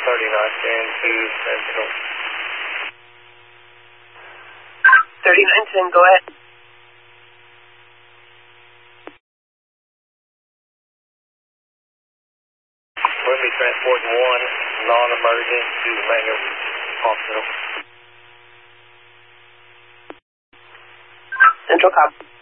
3910 to Central. 3910, go ahead. We'll be transporting one non-emergent to the Manual Hospital. Central cop.